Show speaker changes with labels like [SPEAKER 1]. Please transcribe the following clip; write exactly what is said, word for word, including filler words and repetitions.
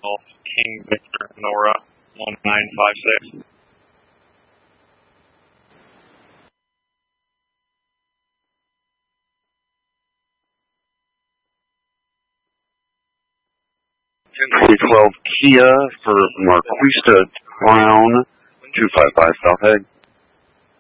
[SPEAKER 1] Golf King Victor Nora one nine five six.
[SPEAKER 2] ten twelve Kia for Marquista Brown two five five Southhead.